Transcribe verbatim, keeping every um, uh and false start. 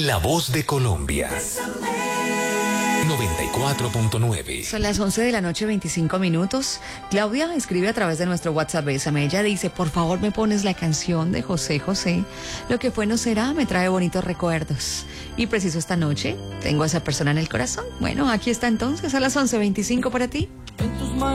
La voz de Colombia. noventa y cuatro punto nueve. Son las once de la noche, veinticinco minutos. Claudia escribe a través de nuestro WhatsApp. Bésame. Ella dice, por favor me pones la canción de José José. Lo que fue no será, me trae bonitos recuerdos. Y preciso esta noche, tengo a esa persona en el corazón. Bueno, aquí está entonces a las once veinticinco para ti.